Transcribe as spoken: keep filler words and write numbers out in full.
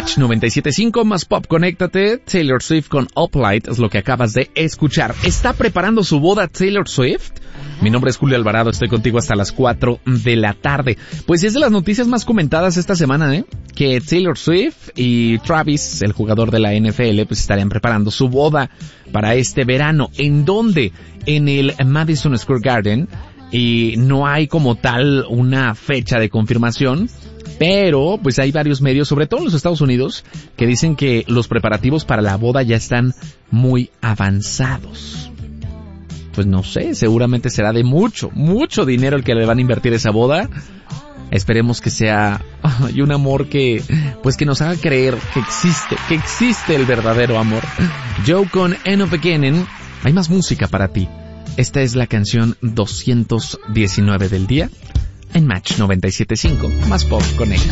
Match noventa y siete punto cinco, más pop, conéctate. Taylor Swift con Uplight es lo que acabas de escuchar. ¿Está preparando su boda Taylor Swift? Mi nombre es Julio Alvarado, estoy contigo hasta las cuatro de la tarde. Pues es de las noticias más comentadas esta semana, ¿eh? Que Taylor Swift y Travis, el jugador de la N F L, pues estarían preparando su boda para este verano. ¿En dónde? En el Madison Square Garden. Y no hay como tal una fecha de confirmación, pero pues hay varios medios, sobre todo en los Estados Unidos, que dicen que los preparativos para la boda ya están muy avanzados. Pues no sé, seguramente será de mucho, mucho dinero el que le van a invertir a esa boda. Esperemos que sea y un amor que, pues que nos haga creer que existe, que existe el verdadero amor. Joe con End of Beginning. Hay más música para ti. Esta es la canción doscientos diecinueve del día en Match noventa y siete punto cinco, más pop con ella.